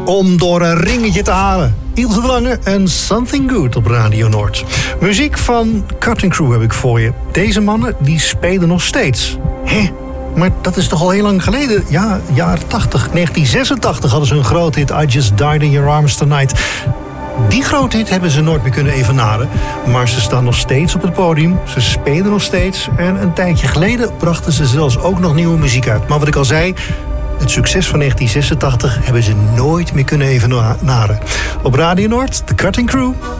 om door een ringetje te halen. Ilse de Lange en Something Good op Radio Noord. Muziek van Cutting Crew heb ik voor je. Deze mannen die spelen nog steeds. Hè? Maar dat is toch al heel lang geleden? Ja, jaren 80. 1986 hadden ze een groot hit. I Just Died in Your Arms Tonight. Die grote hit hebben ze nooit meer kunnen evenaren. Maar ze staan nog steeds op het podium. Ze spelen nog steeds. En een tijdje geleden brachten ze zelfs ook nog nieuwe muziek uit. Maar wat ik al zei, het succes van 1986 hebben ze nooit meer kunnen evenaren. Op Radio Noord, The Cutting Crew.